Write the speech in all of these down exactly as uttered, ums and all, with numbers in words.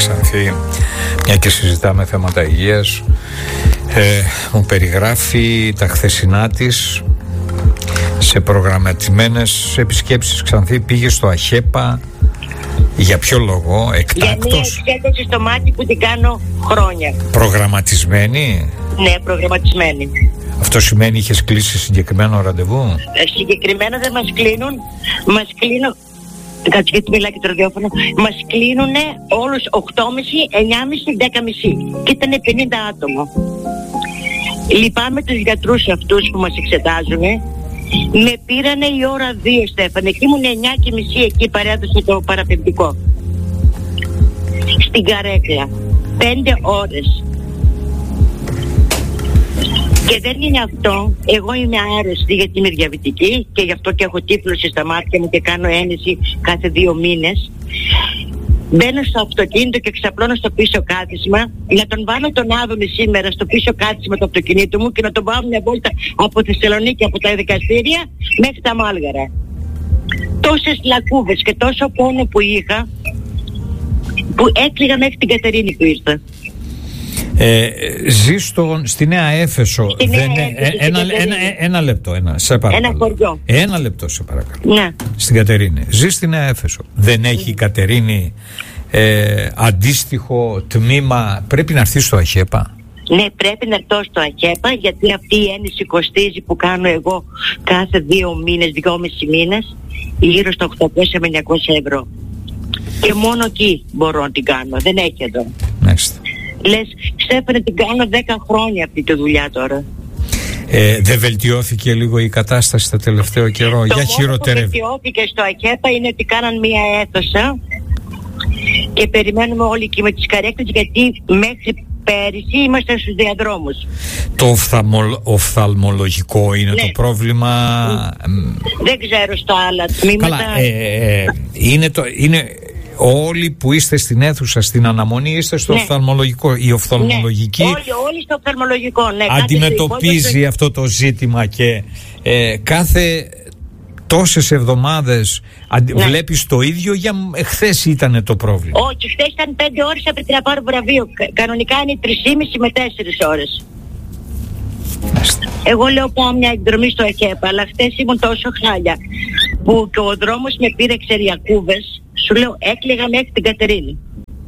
Ξανθή, μια και συζητάμε θέματα υγείας, ε, μου περιγράφει τα χθεσινά της σε προγραμματισμένες επισκέψεις. Ξανθή, πήγε στο ΑΧΕΠΑ. Για ποιο λόγο? Εκτάκτος? Για μια εξέταση στο μάτι που την κάνω χρόνια. Προγραμματισμένη? Ναι, προγραμματισμένη. Αυτό σημαίνει είχες κλείσει συγκεκριμένο ραντεβού? Ε, συγκεκριμένα δεν μας κλείνουν. Μας κλείνουν. Κάτσε, γιατί μιλάει και το ραδιόφωνο. Μας κλείνουν όλους οκτώ και μισή, εννιά και μισή, δέκα και μισή. Και ήταν πενήντα άτομα. Λυπάμαι τους γιατρούς αυτούς που μας εξετάζουν. Με πήρανε η ώρα δύο, Στέφανε, και ήμουν εννιά και μισή εκεί, παρέδωσε το παραπεμπτικό. Στην καρέκλα. Πέντε ώρες. Και δεν είναι αυτό. Εγώ είμαι άρρωστη γιατί είμαι διαβητική και γι' αυτό και έχω τύφλωση στα μάτια μου και κάνω ένεση κάθε δύο μήνες. Μπαίνω στο αυτοκίνητο και ξαπλώνω στο πίσω κάθισμα να τον βάλω τον Άδωνη σήμερα στο πίσω κάθισμα του αυτοκινήτου μου και να τον πάω μια βόλτα από Θεσσαλονίκη, από τα δικαστήρια μέχρι τα Μάλγαρα. Τόσες λακκούβες και τόσο πόνο που είχα που έκλειγα μέχρι την Κατερίνη που ήρθα. Ε, ζει στο, στη Νέα Έφεσο. Στη Νέα δεν, Έφεσο, ένα, ένα, ένα, ένα λεπτό, ένα, σε παρακαλώ. Ένα χωριό. Ένα λεπτό, σε παρακαλώ. Ναι. Στην Κατερίνη. Ζει στη Νέα Έφεσο. Δεν έχει η Κατερίνη ε, αντίστοιχο τμήμα? Πρέπει να έρθει στο ΑΧΕΠΑ. Ναι, πρέπει να έρθω στο ΑΧΕΠΑ γιατί αυτή η ένεση κοστίζει που κάνω εγώ κάθε δύο μήνες, δυόμισι μήνες, γύρω στα οκτακόσια με εννιακόσια ευρώ. Και μόνο εκεί μπορώ να την κάνω, δεν έχει εδώ. Μάλιστα. Λες, Στέφανε, την κάνω δέκα χρόνια αυτή τη δουλειά τώρα. Ε, δεν βελτιώθηκε λίγο η κατάσταση τα τελευταίο καιρό? Το Για μόνο χειροτερεύει. που βελτιώθηκε στο ΑΧΕΠΑ είναι ότι κάναν μία αίθουσα και περιμένουμε όλοι εκεί με τις καρέκλες γιατί μέχρι πέρυσι ήμασταν στους διαδρόμους. Το οφθαλμολ, οφθαλμολογικό είναι ναι. το πρόβλημα. Δεν ξέρω στα άλλα τμήματα. Καλά, ε, ε, είναι το... Είναι... Όλοι που είστε στην αίθουσα, στην αναμονή, είστε στο ναι. οφθαλμολογικό. Η οφθαλμολογική ναι. όλοι, όλοι στο οφθαλμολογικό, ναι. αντιμετωπίζει αυτό το ζήτημα και ε, κάθε τόσες εβδομάδες αντι... ναι. βλέπεις το ίδιο. Για χθες ήταν το πρόβλημα? Όχι, χθες ήταν πέντε ώρες, έπρεπε να πάρω βραβείο. Κανονικά είναι τρεις και μισή με τέσσερις ώρες. Μάλιστα. Εγώ λέω πάω μια εκδρομή στο ΑΧΕΠΑ, αλλά χθες ήμουν τόσο χάλια που και ο δρόμος με πήρε ξεριακούβες. Σου λέω, έκλαιγα μέχρι την Κατερίνη.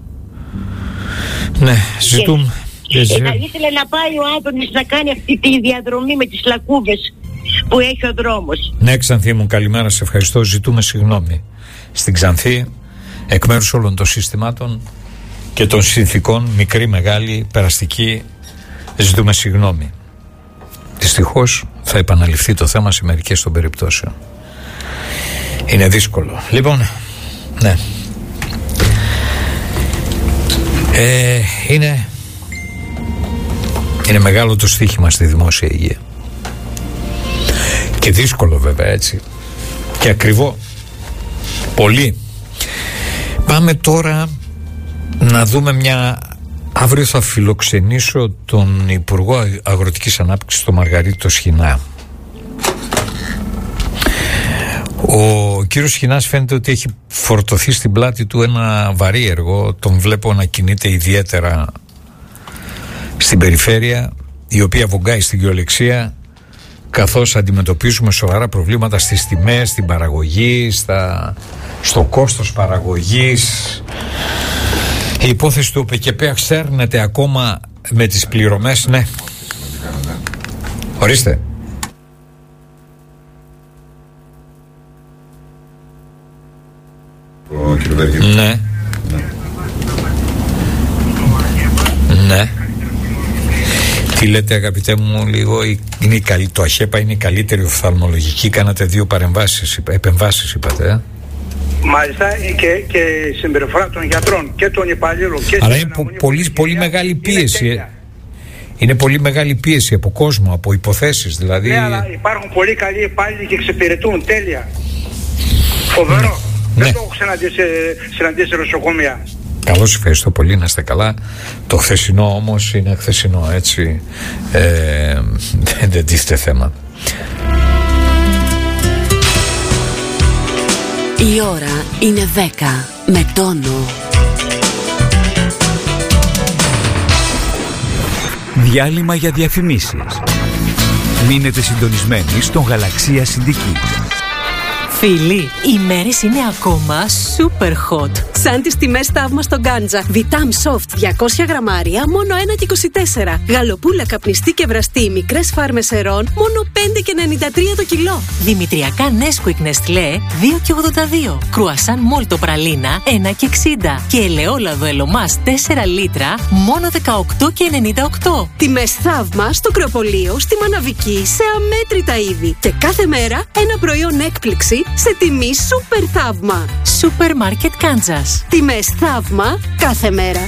Ναι, ζητούμε. Και, και θα ήθελε να πάει ο Άδωνης να κάνει αυτή τη διαδρομή με τις λακκούβες που έχει ο δρόμος. Ναι, Ξανθή μου, καλημέρα, σε ευχαριστώ. Ζητούμε συγγνώμη στην Ξανθή εκ μέρους όλων των συστημάτων και των συνθηκών, μικρή, μεγάλη, περαστική. Ζητούμε συγγνώμη. Δυστυχώς θα επαναληφθεί το θέμα σε μερικές των περιπτώσεων. Είναι δύσκολο. Λοιπόν, ναι. Ε, είναι είναι μεγάλο το στοίχημα στη δημόσια υγεία. Και δύσκολο βέβαια, έτσι. Και ακριβό. Πολύ. Πάμε τώρα να δούμε μια... Αύριο θα φιλοξενήσω τον Υπουργό Αγροτικής Ανάπτυξης, τον Μαργαρίτο Σχοινά. Ο κύριος Σχοινάς φαίνεται ότι έχει φορτωθεί στην πλάτη του ένα βαρύ έργο. Τον βλέπω να κινείται ιδιαίτερα στην περιφέρεια, η οποία βογκάει στην κυριολεξία, καθώς αντιμετωπίζουμε σοβαρά προβλήματα στις τιμές, στην παραγωγή, στα... στο κόστος παραγωγής. Η υπόθεση του ΟΠΕΚΕΠΕ ξέρνεται ακόμα με τις πληρωμές. Ναι. Ορίστε. Ναι. Ναι. Ναι. Τι λέτε, αγαπητέ μου, λίγο? Είναι η καλή, το ΑΧΕΠΑ είναι η καλύτερη οφθαλμολογική. Κάνατε δύο παρεμβάσεις, επεμβάσεις είπατε, ε? Μάλιστα, και, και συμπεριφορά των γιατρών και των υπαλλήλων. Αλλά είναι πο, πολύ, πολύ μεγάλη πίεση. Είναι, είναι πολύ μεγάλη πίεση από κόσμο, από υποθέσεις δηλαδή. Ναι, αλλά υπάρχουν πολύ καλοί υπάλληλοι και εξυπηρετούν τέλεια. Φοβερό. Ναι. Δεν το έχω συναντήσει, συναντήσει σε νοσοκομεία. Καλώς, ευχαριστώ πολύ, να είστε καλά. Το χθεσινό όμως είναι χθεσινό, έτσι. Ε, δεν τίθεται θέμα. Η ώρα είναι δέκα με τόνο. Διάλειμμα για διαφημίσεις. Μείνετε συντονισμένοι στον Γαλαξία Syndicate. Φίλοι, οι μέρες είναι ακόμα super hot. Σαν τις τιμές θαύμα στο Γκάντζα. Vitam Soft διακόσια γραμμάρια, μόνο ένα και είκοσι τέσσερα. Γαλοπούλα καπνιστή και βραστή, μικρές φάρμες ερών, μόνο πέντε και ενενήντα τρία το κιλό. Δημητριακά Nesquik Nestlé, δύο και ογδόντα δύο. Κρουασάν Μόλτο Πραλίνα, ένα και εξήντα. Και ελαιόλαδο Ελωμάς τέσσερα λίτρα, μόνο δεκαοκτώ και ενενήντα οκτώ. Τιμές θαύμα στο Κρεοπολείο, στη Μαναβική, σε αμέτρητα είδη. Και κάθε μέρα ένα προϊόν έκπληξη σε τιμή σούπερ θαύμα. Σούπερ Μάρκετ Κάντσας. Τιμές θαύμα κάθε μέρα.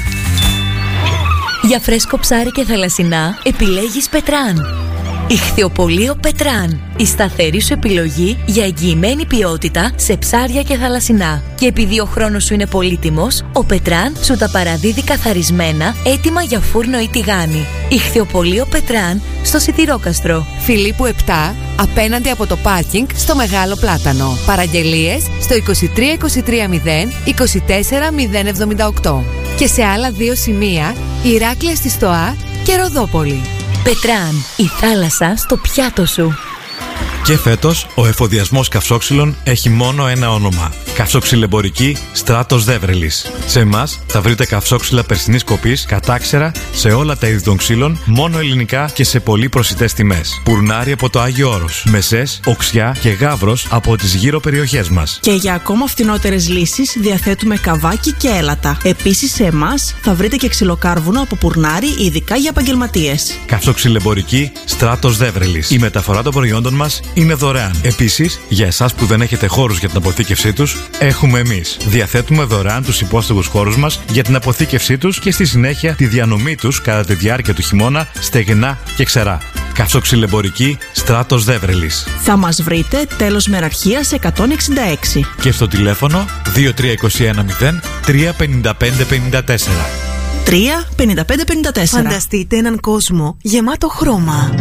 Για φρέσκο ψάρι και θαλασσινά επιλέγεις Πετράν. Ιχθυοπωλείο Πετράν. Η σταθερή σου επιλογή για εγγυημένη ποιότητα σε ψάρια και θαλασσινά. Και επειδή ο χρόνος σου είναι πολύτιμος, ο Πετράν σου τα παραδίδει καθαρισμένα, έτοιμα για φούρνο ή τηγάνι. Ιχθυοπωλείο Πετράν στο Σιδηρόκαστρο. Φιλίππου επτά, απέναντι από το πάρκινγκ στο Μεγάλο Πλάτανο. Παραγγελίες στο είκοσι τρία είκοσι τρία μηδέν είκοσι τέσσερα μηδέν εβδομήντα οκτώ. Και σε άλλα δύο σημεία, Ηράκλεια στη Στοά και Ροδόπολη. Πετράν, η θάλασσα στο πιάτο σου. Και φέτος ο εφοδιασμός καυσόξυλων έχει μόνο ένα όνομα. Καυσοξυλεμπορική Στράτος Δέβρελης. Σε εμάς θα βρείτε καυσόξυλα περσινής κοπής κατάξερα σε όλα τα είδη των ξύλων, μόνο ελληνικά και σε πολύ προσιτές τιμές. Πουρνάρι από το Άγιο Όρος, Μεσές, Οξιά και Γαύρος από τις γύρω περιοχές μας. Και για ακόμα φθηνότερες λύσεις διαθέτουμε καβάκι και έλατα. Επίσης σε εμάς θα βρείτε και ξυλοκάρβουνο από Πουρνάρι, ειδικά για επαγγελματίες. Καυσοξυλεμπορική Στράτος Δέβρελης. Η μεταφορά των προϊόντων μας είναι δωρεάν. Επίσης, για εσάς που δεν έχετε χώρους για την αποθήκευσή τους, έχουμε εμείς. Διαθέτουμε δωρεάν τους υπόστεγους χώρους μας για την αποθήκευσή τους και στη συνέχεια τη διανομή τους κατά τη διάρκεια του χειμώνα στεγνά και ξερά. Καυσοξυλεμπορική Στράτος Δέβρελης. Θα μας βρείτε τέλος Μεραρχίας εκατόν εξήντα έξι. Και στο τηλέφωνο δύο τρία δύο ένα μηδέν τρία πέντε πέντε πέντε τέσσερα. τρία πέντε πέντε πέντε τέσσερα. Φανταστείτε έναν κόσμο γεμάτο χρώμα.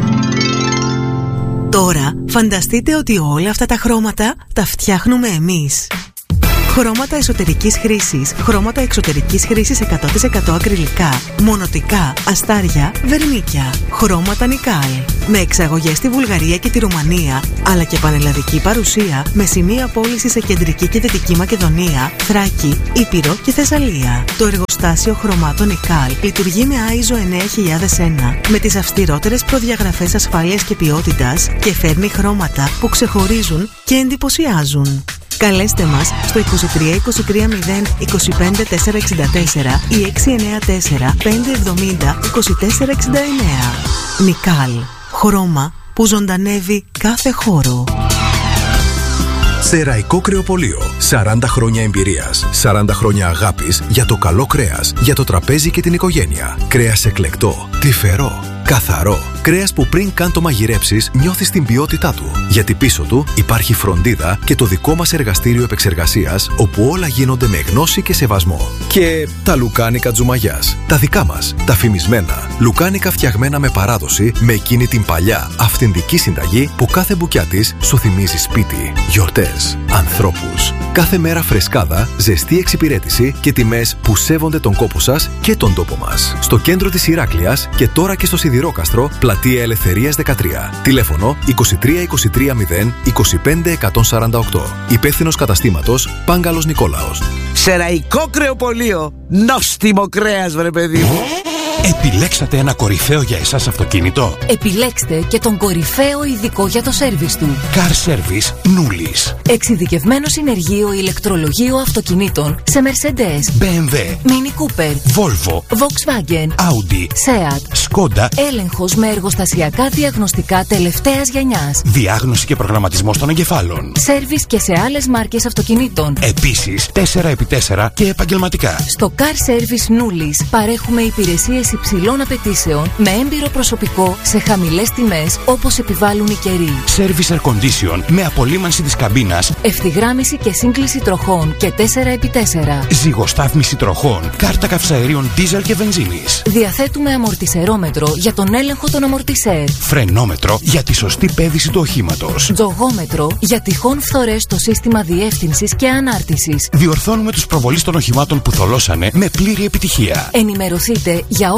Τώρα φανταστείτε ότι όλα αυτά τα χρώματα τα φτιάχνουμε εμείς. Χρώματα εσωτερικής χρήσης, χρώματα εξωτερικής χρήσης εκατό τοις εκατό ακριλικά, μονοτικά, αστάρια, βερνίκια. Χρώματα Νικάλ. Με εξαγωγές στη Βουλγαρία και τη Ρουμανία, αλλά και πανελλαδική παρουσία με σημεία πώληση σε κεντρική και δυτική Μακεδονία, Θράκη, Ήπειρο και Θεσσαλία. Το εργοστάσιο χρωμάτων Νικάλ λειτουργεί με άι ες ο εννιά χιλιάδες ένα με τις αυστηρότερες προδιαγραφές ασφάλειας και ποιότητας και φέρνει χρώματα που ξεχωρίζουν και εντυπωσιάζουν. Καλέστε μας στο είκοσι τρία είκοσι τρία μηδέν είκοσι πέντε τετρακόσια εξήντα τέσσερα ή έξι εννιά τέσσερα πέντε εβδομήντα είκοσι τέσσερα εξήντα εννέα. Νικάλ. Χρώμα που ζωντανεύει κάθε χώρο. Σεραϊκό Κρεοπολείο. σαράντα χρόνια εμπειρίας. σαράντα χρόνια αγάπης για το καλό κρέας, για το τραπέζι και την οικογένεια. Κρέας εκλεκτό, τυφερό, καθαρό. Κρέας που πριν καν το μαγειρέψεις νιώθεις την ποιότητά του. Γιατί πίσω του υπάρχει φροντίδα και το δικό μας εργαστήριο επεξεργασίας, όπου όλα γίνονται με γνώση και σεβασμό. Και τα λουκάνικα Τζουμαγιάς. Τα δικά μας, τα φημισμένα. Λουκάνικα φτιαγμένα με παράδοση, με εκείνη την παλιά αυθεντική συνταγή που κάθε μπουκιά της σου θυμίζει σπίτι, γιορτές, ανθρώπους. Κάθε μέρα φρεσκάδα, ζεστή εξυπηρέτηση και τιμές που σέβονται τον κόπο σας και τον τόπο μας. Στο κέντρο της Ηράκλειας και τώρα και στο Σιδηρόκαστρο, πλατεία Ελευθερίας δεκατρία. Τηλέφωνο είκοσι τρία είκοσι τρία μηδέν είκοσι πέντε εκατόν σαράντα οκτώ. Υπεύθυνος καταστήματος Πάγκαλος Νικόλαος. Σεραϊκό Κρεοπολείο. Νόστιμο κρέας, βρε παιδί. Επιλέξατε ένα κορυφαίο για εσάς αυτοκίνητο. Επιλέξτε και τον κορυφαίο ειδικό για το σέρβις του. Car Service Nulis. Εξειδικευμένο συνεργείο ηλεκτρολογίου αυτοκινήτων σε Mercedes, μπι εμ ντάμπλιου, Mini Cooper, Volvo, Volkswagen, Audi, Seat, Skoda. Έλεγχος με εργοστασιακά διαγνωστικά τελευταίας γενιάς. Διάγνωση και προγραμματισμός των εγκεφάλων. Σέρβις και σε άλλες μάρκες αυτοκινήτων. Επίσης τέσσερα επί τέσσερα και επαγγελματικά. Στο Car Service Nulis παρέχουμε υπηρεσίες υψηλών απαιτήσεων με έμπειρο προσωπικό σε χαμηλές τιμές όπως επιβάλλουν οι καιροί. Service Air Condition με απολύμανση της καμπίνας. Ευθυγράμμιση και σύγκληση τροχών και τέσσερα επί τέσσερα. Ζυγοστάθμιση τροχών. Κάρτα καυσαερίων δίζελ και βενζίνης. Διαθέτουμε αμορτισερόμετρο για τον έλεγχο των αμορτισέρ. Φρενόμετρο για τη σωστή πέδηση του οχήματος. Τζογόμετρο για τυχόν φθορές στο σύστημα διεύθυνσης και ανάρτησης. Διορθώνουμε τους προβολείς των οχημάτων που θολώσανε με πλήρη επιτυχία. Ενημερωθείτε για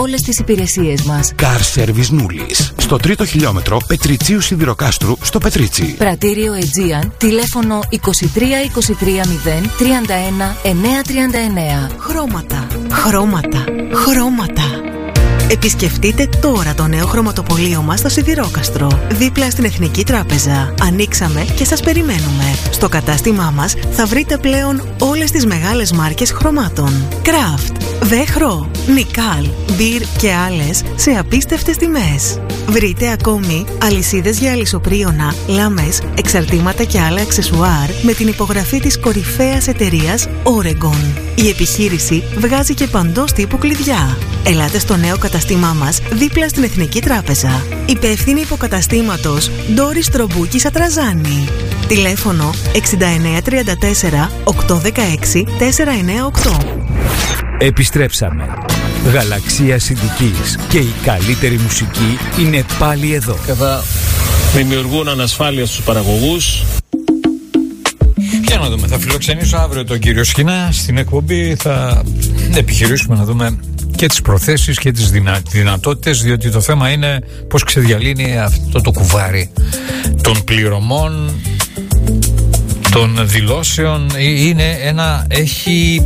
όλες τις υπηρεσίες μας. Car Service Νούλης. Στο τρίτο χιλιόμετρο Πετριτσίου Σιδηροκάστρου στο Πετρίτσι. Πρατήριο Aegean, τηλέφωνο είκοσι τρία είκοσι τρία μηδέν τριάντα ένα εννιακόσια τριάντα εννέα. Χρώματα, χρώματα, χρώματα. Επισκεφτείτε τώρα το νέο χρωματοπωλείο μας στο Σιδηρόκαστρο, δίπλα στην Εθνική Τράπεζα. Ανοίξαμε και σας περιμένουμε. Στο κατάστημά μας θα βρείτε πλέον όλες τις μεγάλες μάρκες χρωμάτων. Kraft, Vechro, Nikal, Beer και άλλες σε απίστευτες τιμές. Βρείτε ακόμη αλυσίδες για αλυσοπρίωνα, λάμες, εξαρτήματα και άλλα αξεσουάρ με την υπογραφή της κορυφαίας εταιρείας Oregon. Η επιχείρηση βγάζει και παντός τύπου κλειδιά. Ελάτε στο νέο καταστήμά μας δίπλα στην Εθνική Τράπεζα. Υπεύθυνη υποκαταστήματος Ντόρις Τρομπούκη Σατραζάνη. Τηλέφωνο εξήντα εννέα τριάντα τέσσερα οκτακόσια δεκαέξι τετρακόσια ενενήντα οκτώ. Επιστρέψαμε. Γαλαξία Συντικής και η καλύτερη μουσική είναι πάλι εδώ. Και θα δημιουργούν ανασφάλεια στους παραγωγούς. Για να δούμε, θα φιλοξενήσω αύριο τον κύριο Σχοινά στην εκπομπή. Θα επιχειρήσουμε να δούμε και τις προθέσεις και τις δυνα... δυνατότητες, διότι το θέμα είναι πώς ξεδιαλύνει αυτό το κουβάρι των πληρωμών, των δηλώσεων. Είναι ένα, έχει...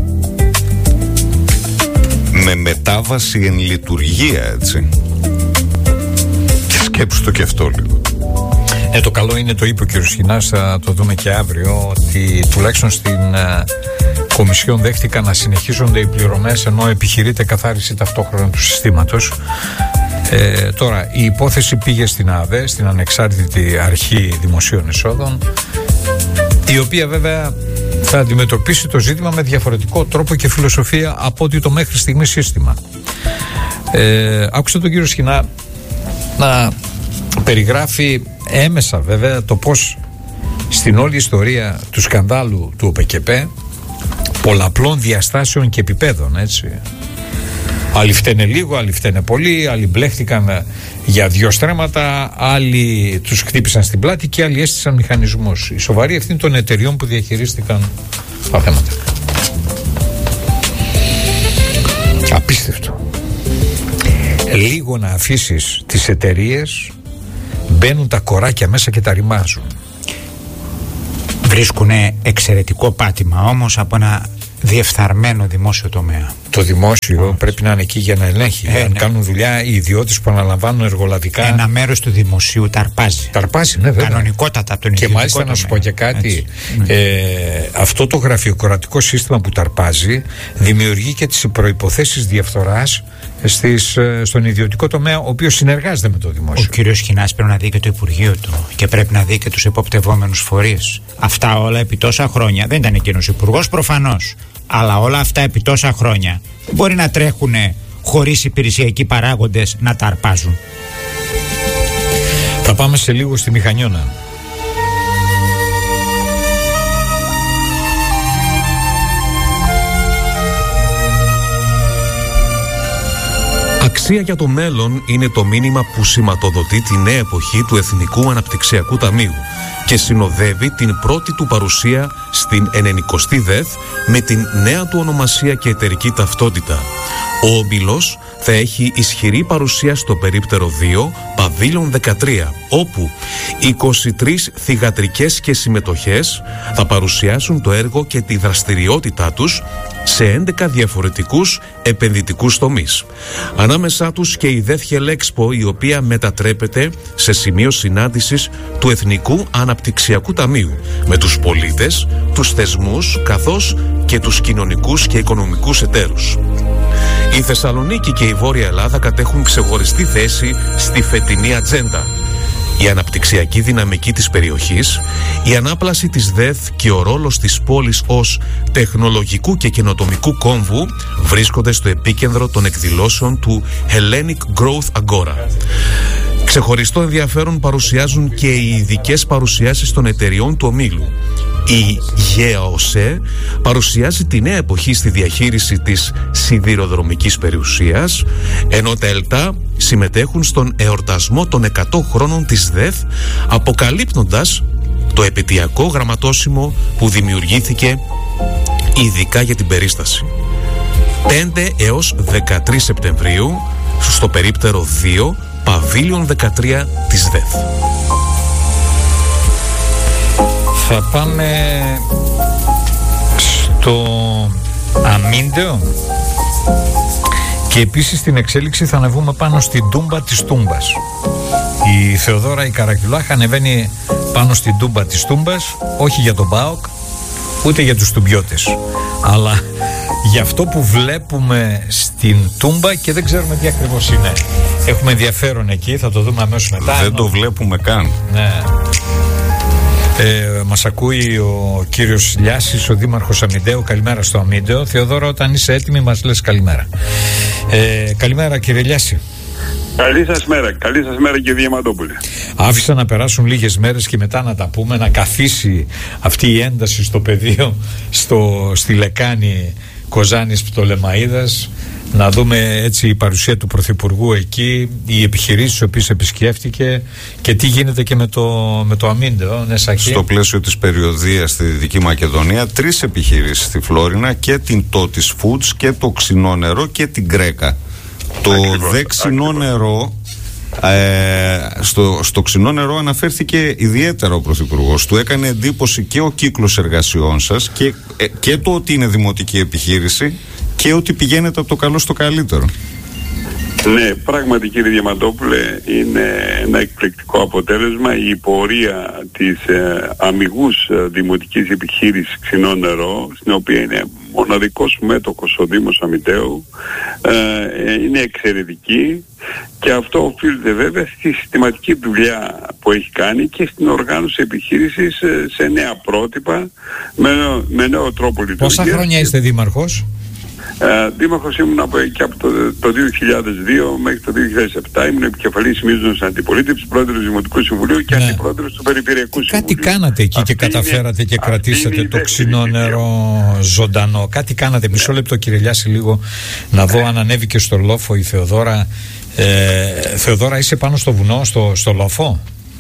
με μετάβαση εν λειτουργία, έτσι. Και σκέψου το και αυτό λίγο. Ε, το καλό είναι, το είπε ο κ. Σχοινάς, θα το δούμε και αύριο, ότι τουλάχιστον στην uh, Κομισιόν δέχτηκαν να συνεχίζονται οι πληρωμές, ενώ επιχειρείται καθάριση ταυτόχρονα του συστήματος. Ε, τώρα, η υπόθεση πήγε στην ΑΔΕ, στην Ανεξάρτητη Αρχή Δημοσίων Εσόδων, η οποία βέβαια θα αντιμετωπίσει το ζήτημα με διαφορετικό τρόπο και φιλοσοφία από ότι το μέχρι στιγμή σύστημα. Ε, άκουσα τον κύριο Σχοινά να περιγράφει έμεσα βέβαια το πώς στην όλη ιστορία του σκανδάλου του ΟΠΕΚΕΠΕ, πολλαπλών διαστάσεων και επιπέδων, έτσι, άλλοι φταίνε λίγο, άλλοι φταίνε πολύ, άλλοι μπλέχτηκαν για δυο στρέμματα, άλλοι τους χτύπησαν στην πλάτη και άλλοι έστησαν μηχανισμούς. Η σοβαρή ευθύνη των εταιριών που διαχειρίστηκαν τα θέματα. Απίστευτο. Λίγο να αφήσεις τις εταιρείες, μπαίνουν τα κοράκια μέσα και τα ρημάζουν. Βρίσκουν εξαιρετικό πάτημα όμως από ένα διεφθαρμένο δημόσιο τομέα. Το δημόσιο oh. πρέπει να είναι εκεί για να ελέγχει. Ε, Αν ναι. κάνουν δουλειά οι ιδιώτες που αναλαμβάνουν εργολαβικά. Ένα μέρος του δημοσίου ταρπάζει. Ταρπάζει, ναι, βέβαια. Κανονικότατα από τον ιδιωτικό τομέα. Και μάλιστα να σου πω και κάτι. Ε, αυτό το γραφειοκρατικό σύστημα που ταρπάζει δημιουργεί και τις προϋποθέσεις διαφθοράς στις, στον ιδιωτικό τομέα, ο οποίος συνεργάζεται με το δημόσιο. Ο κύριος Σχοινάς πρέπει να δει και το Υπουργείο του και πρέπει να δει και τους εποπτευόμενους φορείς. Αυτά όλα επί τόσα χρόνια. Δεν ήταν εκείνος υπουργός προφανώς. Αλλά όλα αυτά επί τόσα χρόνια δεν μπορεί να τρέχουν χωρίς υπηρεσιακοί παράγοντες να τα αρπάζουν. Θα πάμε σε λίγο στη Μηχανιώνα. Αξία για το μέλλον είναι το μήνυμα που σηματοδοτεί τη νέα εποχή του Εθνικού Αναπτυξιακού Ταμείου και συνοδεύει την πρώτη του παρουσία στην ενενηκοστή ΔΕΘ με την νέα του ονομασία και εταιρική ταυτότητα. Ο Όμιλος θα έχει ισχυρή παρουσία στο περίπτερο δύο, Παβίλιον δεκατρία, όπου είκοσι τρεις θυγατρικές και συμμετοχές θα παρουσιάσουν το έργο και τη δραστηριότητά τους σε έντεκα διαφορετικούς επενδυτικούς τομείς. Ανάμεσά τους και η ΔΕΘ Χελέξπο, η οποία μετατρέπεται σε σημείο συνάντησης του Εθνικού Αναπτυξιακού Ταμείου με τους πολίτες, τους θεσμούς καθώς και τους κοινωνικούς και οικονομικούς εταίρους. Η Θεσσαλονίκη και η Βόρεια Ελλάδα κατέχουν ξεχωριστή θέση στη φετινή ατζέντα. Η αναπτυξιακή δυναμική της περιοχής, η ανάπλαση της ΔΕΘ και ο ρόλος της πόλης ως τεχνολογικού και καινοτομικού κόμβου βρίσκονται στο επίκεντρο των εκδηλώσεων του Hellenic Growth Agora. Ξεχωριστό ενδιαφέρον παρουσιάζουν και οι ειδικές παρουσιάσεις των εταιριών του ομίλου. Η ΓΕΑΟΣΕ παρουσιάζει τη νέα εποχή στη διαχείριση της σιδηροδρομικής περιουσίας, ενώ τα ΕΛΤΑ συμμετέχουν στον εορτασμό των εκατό χρόνων της ΔΕΘ, αποκαλύπτοντας το επαιτειακό γραμματόσημο που δημιουργήθηκε ειδικά για την περίσταση. πέντε έως δεκατρείς Σεπτεμβρίου στο περίπτερο δύο, Παβίλιον δεκατρία της ΔΕΘ. Θα πάμε στο αμύντεο και επίσης στην εξέλιξη θα ανεβούμε πάνω στην τούμπα της Τούμπας. Η Θεοδόρα η Καρακιουλάχα ανεβαίνει πάνω στην τούμπα της Τούμπας, όχι για τον ΠΑΟΚ ούτε για τους τουμπιώτες, αλλά για αυτό που βλέπουμε στην Τούμπα και δεν ξέρουμε τι ακριβώς είναι. Έχουμε ενδιαφέρον εκεί, θα το δούμε αμέσως μετά. Δεν το βλέπουμε καν. Ναι. Ε, μας ακούει ο κύριος Λιάσης, ο δήμαρχος Αμυντέου. Καλημέρα στο Αμύντεο. Θεοδόρα, όταν είσαι έτοιμη μας λες καλημέρα. ε, Καλημέρα κύριε Λιάση. Καλή σας μέρα, καλή σας μέρα κύριε Διαμαντόπουλε. Άφησα να περάσουν λίγες μέρες και μετά να τα πούμε, να καθίσει αυτή η ένταση στο πεδίο, στο, στη λεκάνη Κοζάνης Πτολεμαΐδας, να δούμε έτσι η παρουσία του Πρωθυπουργού εκεί, οι επιχειρήσεις τις οποίες επισκέφτηκε και τι γίνεται και με το, με το αμύντεο. Ναι, στο πλαίσιο της περιοδείας στη Δυτική Μακεδονία, τρεις επιχειρήσεις στη Φλόρινα, και την Τότης Foods και το Ξινό Νερό και την Γκρέκα. Το ακριβώς, δε ξινό νερό, ε, στο, στο Ξινό Νερό αναφέρθηκε ιδιαίτερα ο Πρωθυπουργός. Του έκανε εντύπωση και ο κύκλος εργασιών σας και, ε, και το ότι είναι δημοτική επιχείρηση και ότι πηγαίνετε από το καλό στο καλύτερο. Ναι, πράγματι κύριε Διαμαντόπουλε, είναι ένα εκπληκτικό αποτέλεσμα. Η πορεία της ε, αμιγούς ε, δημοτικής επιχείρησης Ξινό Νερό, στην οποία είναι μοναδικός μέτοχος ο Δήμος Αμυντέου, ε, είναι εξαιρετική, και αυτό οφείλεται βέβαια στη συστηματική δουλειά που έχει κάνει και στην οργάνωση επιχείρησης ε, σε νέα πρότυπα, με, με νέο τρόπο λειτουργίας. Πόσα χρόνια είστε δήμαρχος? Uh, δήμαρχος ήμουν από, και από το, το δύο χιλιάδες δύο μέχρι το δύο χιλιάδες επτά. Ήμουν επικεφαλής μείζωνος αντιπολίτευσης, πρόεδρος του Δημοτικού Συμβουλίου και ναι. αντιπρόεδρος του Περιφερειακού Συμβουλίου. Κάτι κάνατε εκεί αυτή και καταφέρατε είναι, και κρατήσατε το Ξινό Νερό ζωντανό. Κάτι κάνατε. Μισό λεπτό κύριε Λιάση, λίγο να δω αν ανέβηκε στο λόφο η Θεοδόρα. ε, Θεοδόρα, είσαι πάνω στο βουνό, στο, στο λόφο?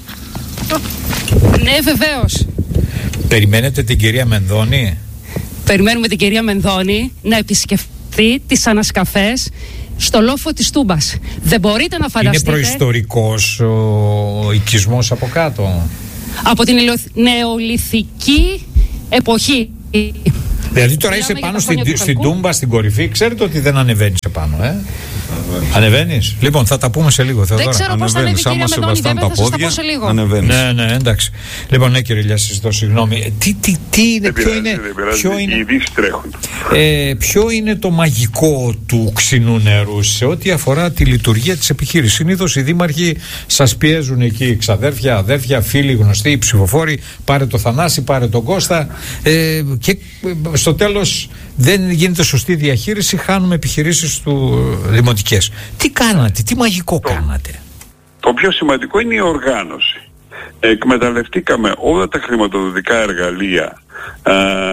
Ναι, βεβαίως. Περιμένετε την κυρία Μενδώνη? Περιμένουμε την κυρία Μενδώνη να επισκεφθεί τις ανασκαφές στο λόφο της Τούμπας. Δεν μπορείτε να φανταστείτε... Είναι προϊστορικός ο οικισμός από κάτω? Από την νεολιθική εποχή. Δηλαδή τώρα είσαι πάνω στην, στην Τούμπα, στην κορυφή. Ξέρετε ότι δεν ανεβαίνεις επάνω, ε? Ανεβαίνεις. Λοιπόν, θα τα πούμε σε λίγο. Δεν ξέρω πώς θα ανέβει η κυρία Μενδώνη, βέβαια θα σας τα πω σε λίγο. Ανεβαίνεις. Ναι, ναι, εντάξει. Λοιπόν, ναι κύριε Λιάση, ζητώ συγγνώμη. Τι, τι, τι είναι, ποιο είναι, ποιο είναι, ε, ποιο είναι το μαγικό του Ξινού Νερού σε ό,τι αφορά τη λειτουργία της επιχείρησης? Συνήθως οι δήμαρχοι σας πιέζουν εκεί, ξαδέρφια, αδέρφια, φίλοι, γνωστοί, ψηφοφόροι, πάρε το Θανάση, πάρε τον Κώστα, ε, και στο τέλος δεν γίνεται σωστή διαχείριση, χάνουμε επιχειρήσεις του δημοτικές. Τι κάνατε, τι μαγικό το, κάνατε? Το πιο σημαντικό είναι η οργάνωση. Εκμεταλλευτήκαμε όλα τα χρηματοδοτικά εργαλεία α,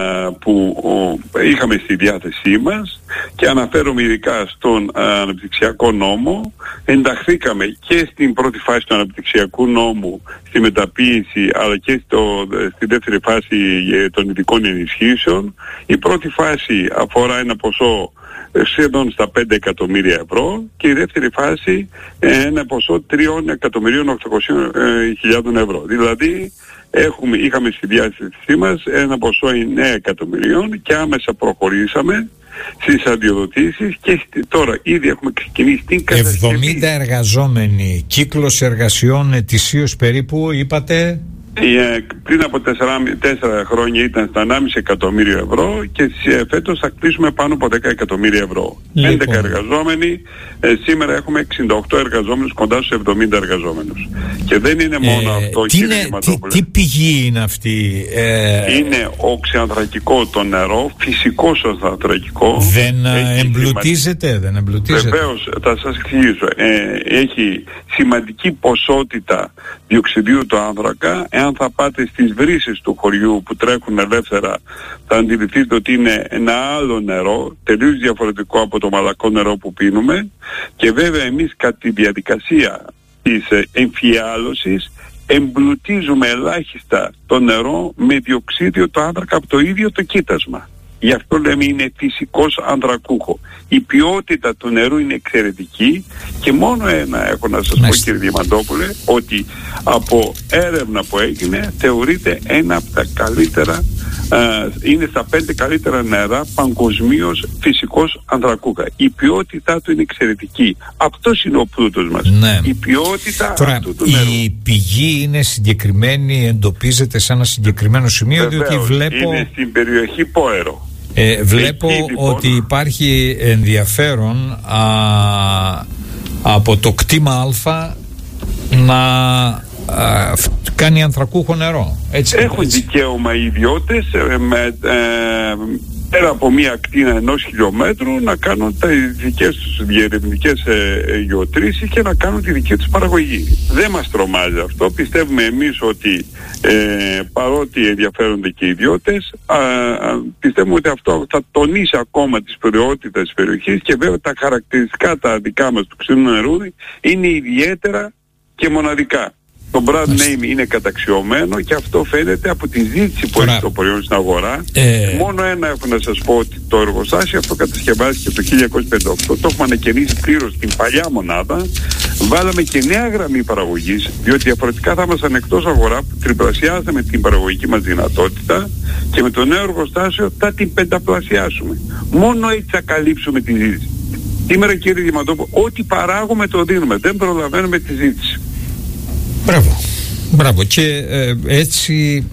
που ο, είχαμε στη διάθεσή μας, και αναφέρομαι ειδικά στον α, αναπτυξιακό νόμο. Ενταχθήκαμε και στην πρώτη φάση του αναπτυξιακού νόμου στη μεταποίηση, αλλά και στο, στη δεύτερη φάση των ειδικών ενισχύσεων. Η πρώτη φάση αφορά ένα ποσό σχεδόν στα πέντε εκατομμύρια ευρώ και η δεύτερη φάση ένα ποσό τρία εκατομμύρια οκτακόσιες χιλιάδες ευρώ. Δηλαδή έχουμε, είχαμε στη διάθεσή μας ένα ποσό εννέα εκατομμυρίων και άμεσα προχωρήσαμε στις αδειοδοτήσεις και τώρα ήδη έχουμε ξεκινήσει την κατασκευή. εβδομήντα εργαζόμενοι, κύκλος εργασιών ετησίως περίπου είπατε? Πριν από τέσσερα χρόνια ήταν στα ενάμιση εκατομμύριο ευρώ και φέτος θα κτίσουμε πάνω από δέκα εκατομμύρια ευρώ. Λοιπόν. έντεκα εργαζόμενοι, ε, σήμερα έχουμε εξήντα οκτώ εργαζόμενους, κοντά στους εβδομήντα εργαζόμενους. Και δεν είναι μόνο ε, αυτό, τι, κύριε είναι, τι, τι πηγή είναι αυτή? Ε... Είναι οξυανθρακικό το νερό, φυσικό οξυανθρακικό. Δεν εμπλουτίζεται, σημα... δεν εμπλουτίζεται. Βεβαίως, θα σας εξηγήσω. Ε, έχει σημαντική ποσότητα διοξιδίου του άνθρακα. Εάν θα πάτε στις βρύσεις του χωριού που τρέχουν ελεύθερα, θα αντιληφθείτε ότι είναι ένα άλλο νερό, τελείως διαφορετικό από το μαλακό νερό που πίνουμε, και βέβαια εμείς κατά τη διαδικασία της εμφιάλωσης εμπλουτίζουμε ελάχιστα το νερό με διοξίδιο του άνθρακα από το ίδιο το κοίτασμα. Γι' αυτό λέμε είναι φυσικός ανθρακούχο. Η ποιότητα του νερού είναι εξαιρετική και μόνο ένα έχω να σας Μάλιστα. πω κύριε Διαμαντόπουλε, ότι από έρευνα που έγινε θεωρείται ένα από τα καλύτερα, Uh, είναι στα πέντε καλύτερα νερά παγκοσμίως φυσικός ανθρακούχα. Η ποιότητά του είναι εξαιρετική. Αυτός είναι ο πλούτος μας. Ναι. Η ποιότητα Τώρα, αυτού του νερού. Η πηγή είναι συγκεκριμένη, εντοπίζεται σε ένα συγκεκριμένο σημείο. Βεβαίως, διότι βλέπω... είναι στην περιοχή Πόερο. Ε, βλέπω Εκεί, λοιπόν, ότι υπάρχει ενδιαφέρον α, από το κτήμα Α να α, κάνει ανθρακούχο νερό. Έτσι, Έχουν έτσι. δικαίωμα οι ιδιώτες ε, με, ε, πέρα από μία ακτίνα ενός χιλιόμετρου να κάνουν τα δικές τους διερευνητικές ε, γεωτρήσεις και να κάνουν τη δική τους παραγωγή. Δεν μας τρομάζει αυτό. Πιστεύουμε εμείς ότι ε, παρότι ενδιαφέρονται και οι ιδιώτες, α, α, πιστεύουμε ότι αυτό θα τονίσει ακόμα τις προτεραιότητες της περιοχής και βέβαια τα χαρακτηριστικά τα δικά μας του ξινού νερού είναι ιδιαίτερα και μοναδικά. Το brand name είναι καταξιωμένο και αυτό φαίνεται από τη ζήτηση που έχει το προϊόν στην αγορά. Ε... Μόνο ένα έχω να σας πω, ότι το εργοστάσιο αυτό κατασκευάστηκε το χίλια εννιακόσια πενήντα οκτώ, το έχουμε ανακαινήσει πλήρως στην παλιά μονάδα. Βάλαμε και νέα γραμμή παραγωγής, διότι διαφορετικά θα ήμασταν εκτός αγορά, που τριπλασιάσαμε την παραγωγική μας δυνατότητα και με το νέο εργοστάσιο θα την πενταπλασιάσουμε. Μόνο έτσι θα καλύψουμε τη ζήτηση. Σήμερα κύριε Διαμαντόπουλο, ό,τι παράγουμε το δίνουμε, δεν προλαβαίνουμε τη ζήτηση. Μπράβο, μπράβο. Και ε, έτσι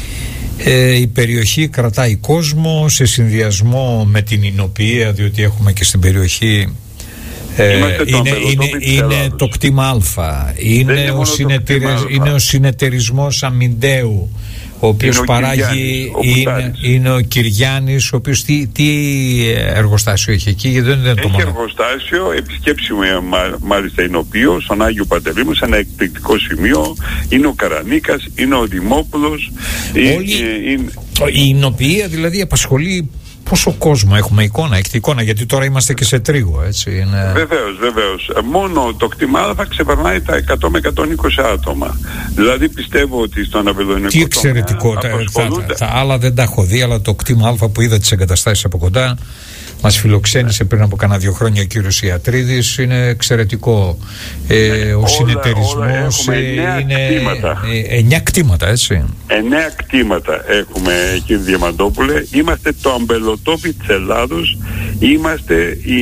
ε, η περιοχή κρατάει κόσμο σε συνδυασμό με την Ινοποιία, διότι έχουμε και στην περιοχή ε, είναι, είναι, είναι το κτήμα Α, είναι, είναι, ο, συνεταιρι, είναι ο συνεταιρισμός Αμιντέου, ο οποίος είναι παράγει, ο είναι, είναι ο Κυριάννης, ο οποίος τι, τι εργοστάσιο έχει εκεί, γιατί δεν είναι το έχει μόνο. Εργοστάσιο, επισκέψιμο μα, μάλιστα είναι ο οποίος, στον Άγιο Παντελήμου, σε ένα εκπληκτικό σημείο, είναι ο Καρανίκας, είναι ο Δημόπουλος. Όλη είναι, είναι... η Ινοποιία δηλαδή απασχολεί πόσο κόσμο έχουμε, εικόνα, έχετε εικόνα, γιατί τώρα είμαστε και σε τρίγο, έτσι είναι... Βεβαίως, βεβαίως. Μόνο το κτήμα Α θα ξεπερνάει τα εκατό με εκατόν είκοσι άτομα. Δηλαδή πιστεύω ότι στον Αβελονικό τι εξαιρετικό, τα, απασχολούνται... τα, τα, τα άλλα δεν τα έχω δει, αλλά το κτήμα Α που είδα τις εγκαταστάσεις από κοντά, μας φιλοξένησε πριν από κάνα δύο χρόνια ο κύριος Ιατρίδης, είναι εξαιρετικό. Ε, ο όλα, συνεταιρισμός όλα είναι κτήματα. Ε, εννιά κτήματα, έτσι. Εννέα κτήματα έχουμε κύριε Διαμαντόπουλε. Είμαστε το αμπελοτόπι της Ελλάδος. Είμαστε η,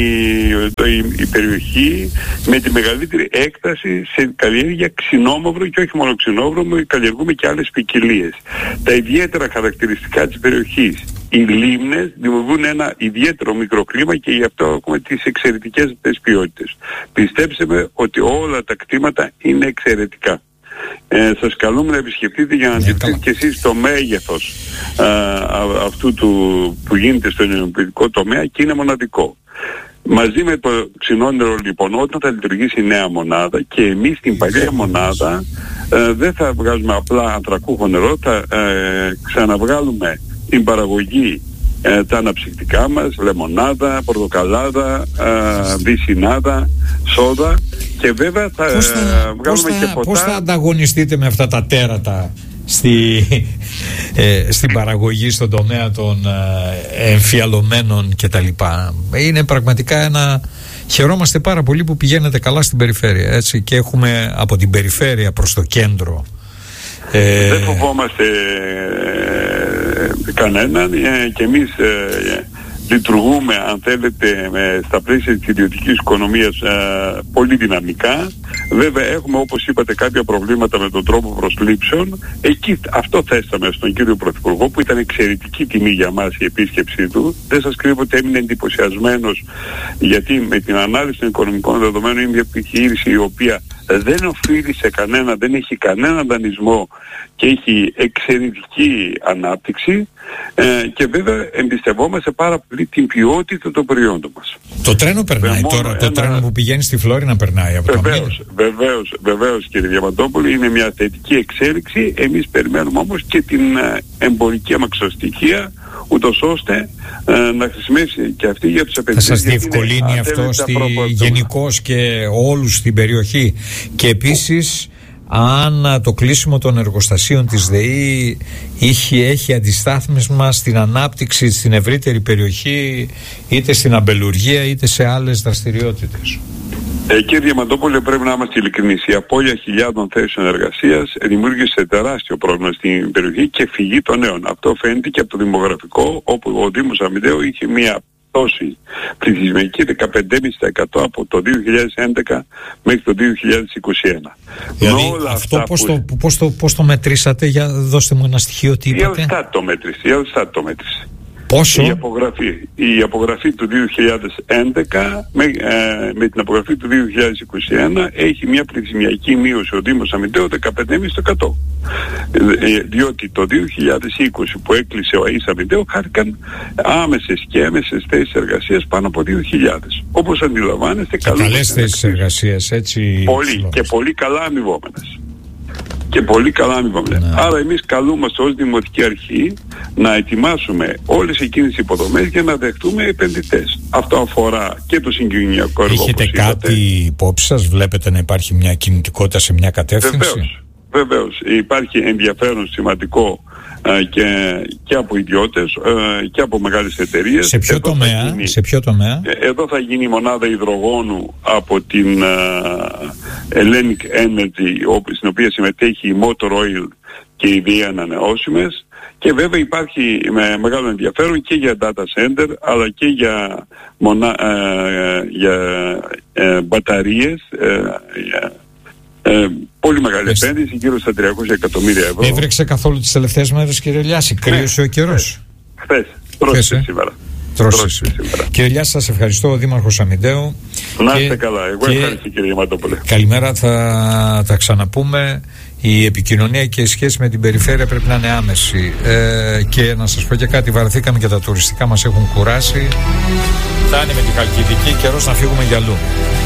η, η περιοχή με τη μεγαλύτερη έκταση σε καλλιέργεια ξινόμαυρου και όχι μόνο ξινόμαυρου, καλλιεργούμε και άλλες ποικιλίες. Τα ιδιαίτερα χαρακτηριστικά της περιοχής. Οι λίμνες δημιουργούν ένα ιδιαίτερο μικροκλίμα και γι' αυτό έχουμε τις εξαιρετικές αυτές ποιότητες. Πιστέψτε ότι όλα τα κτήματα είναι εξαιρετικά. Ε, σας καλούμε να επισκεφτείτε για να αντιληφθείτε και εσείς το μέγεθος α, α, αυτού του, που γίνεται στον ενοποιητικό τομέα και είναι μοναδικό. Μαζί με το ξινόνερο λοιπόν, όταν θα λειτουργήσει η νέα μονάδα και εμείς στην παλιά μονάδα ε, δεν θα βγάζουμε απλά ανθρακούχο νερό, θα ε, ξαναβγάλουμε την παραγωγή, ε, τα αναψυκτικά μας, λεμονάδα, πορτοκαλάδα, ε, βυσσινάδα, σόδα και βέβαια θα, πώς θα ε, βγάλουμε πώς και θα, ποτά. Πώς θα ανταγωνιστείτε με αυτά τα τέρατα στη, ε, στην παραγωγή στον τομέα των ε, εμφιαλωμένων κτλ. Είναι πραγματικά ένα... Χαιρόμαστε πάρα πολύ που πηγαίνετε καλά στην περιφέρεια, έτσι, και έχουμε από την περιφέρεια προς το κέντρο. Ε... Δεν φοβόμαστε ε, κανέναν ε, και εμείς ε, λειτουργούμε, αν θέλετε, με, στα πλαίσια της ιδιωτικής οικονομίας ε, πολύ δυναμικά. Βέβαια έχουμε, όπως είπατε, κάποια προβλήματα με τον τρόπο προσλήψεων. Εκεί αυτό θέσαμε στον κύριο Πρωθυπουργό, που ήταν εξαιρετική τιμή για μας η επίσκεψή του. Δεν σας κρύβω ότι έμεινε εντυπωσιασμένος, γιατί με την ανάλυση των οικονομικών δεδομένων είναι μια επιχείρηση η οποία δεν οφείλει σε κανένα, δεν έχει κανέναν δανεισμό και έχει εξαιρετική ανάπτυξη ε, και βέβαια εμπιστευόμαστε πάρα πολύ την ποιότητα των προϊόντων μας. Το τρένο περνάει τώρα, ένα... το τρένο που πηγαίνει στη Φλόρινα περνάει από βεβαίως, το βεβαίως, βεβαίως κύριε Διαμαντόπουλη, είναι μια θετική εξέλιξη. Εμείς περιμένουμε όμως και την εμπορική αμαξοστοιχεία, ούτως ώστε ε, να χρησιμεύσει και αυτή για τους επενδυτές. Θα σας διευκολύνει είναι, αυτό στη, γενικώς και όλους στην περιοχή. Και επίσης αν το κλείσιμο των εργοστασίων της ΔΕΗ έχει, έχει αντιστάθμισμα στην ανάπτυξη στην ευρύτερη περιοχή, είτε στην αμπελουργία είτε σε άλλες δραστηριότητες. Ε, κύριε Διαμαντόπουλε, πρέπει να είμαστε ειλικρινείς. Η απώλεια χιλιάδων θέσεων εργασίας δημιούργησε τεράστιο πρόβλημα στην περιοχή και φυγή των νέων. Αυτό φαίνεται και από το δημογραφικό, όπου ο Δήμος Αμυδέου είχε μια πτώση πληθυσμιακή δεκαπέντε κόμμα πέντε τοις εκατό από το δύο χιλιάδες έντεκα μέχρι το δύο χιλιάδες είκοσι ένα. Δηλαδή αυτό πώς, που... το, πώς, το, πώς το μετρήσατε, για δώστε μου ένα στοιχείο, τι είπατε? Η Ελστάτ το μέτρησε. Η Ελστάτ το μέτρησε. Πόσο? Η απογραφή, η απογραφή του δύο χιλιάδες έντεκα με, ε, με την απογραφή του δύο χιλιάδες είκοσι ένα έχει μια πληθυσμιακή μείωση ο Δήμος Αμυντέου δεκαπέντε κόμμα πέντε τοις εκατό. Ε, διότι το δύο χιλιάδες είκοσι που έκλεισε ο ΑΕΣ Αμυντέου χάθηκαν άμεσες και έμεσες θέσεις εργασίας πάνω από δύο χιλιάδες. Όπως αντιλαμβάνεστε, καλές θέσεις εργασίας, έτσι. Πολύ και πολύ καλά αμοιβόμενες. Και πολύ καλά αμοιβόμενες. Ναι. Άρα εμείς καλούμαστε ως Δημοτική Αρχή να ετοιμάσουμε όλες εκείνες τις υποδομές για να δεχτούμε επενδυτές. Αυτό αφορά και το συγκοινωνιακό έργο. Έχετε κάτι υπόψη σας, βλέπετε να υπάρχει μια κινητικότητα σε μια κατεύθυνση? Βεβαίως, βεβαίως. Υπάρχει ενδιαφέρον σημαντικό ε, και, και από ιδιώτες ε, και από μεγάλες εταιρείες. Σε ποιο, τομέα, γίνει, σε ποιο τομέα? Εδώ θα γίνει η μονάδα υδρογόνου από την ε, Hellenic Energy, όπου, στην οποία συμμετέχει η Motor Oil και οι δύο ανανεώσιμες, και βέβαια υπάρχει με μεγάλο ενδιαφέρον και για data center αλλά και για, μονα, ε, για ε, μπαταρίες, ε, για, ε, πολύ μεγάλη Είστε. επένδυση, γύρω στα τριακόσια εκατομμύρια ευρώ. Έβρεξε καθόλου τις τελευταίες μέρες, κύριε Λιάση? Κρύωσε ναι, ο καιρός? Χθες, πρόσεχε σήμερα. Τρώσει. Κύριε Λιάση, σας ευχαριστώ, ο Δήμαρχος Αμυντέου. Να είστε καλά, εγώ και... ευχαριστώ κύριε Διαμαντόπουλε. Καλημέρα, θα τα ξαναπούμε. Η επικοινωνία και η σχέση με την περιφέρεια πρέπει να είναι άμεση. Ε, και να σας πω και κάτι, βαρεθήκαμε και τα τουριστικά μας έχουν κουράσει. Φτάνει με την Χαλκιδική, καιρός να φύγουμε για αλλού.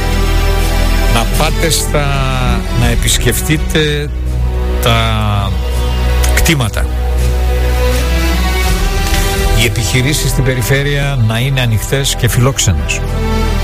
Να πάτε στα... να επισκεφτείτε τα κτήματα. Οι επιχειρήσεις στην περιφέρεια να είναι ανοιχτές και φιλόξενες.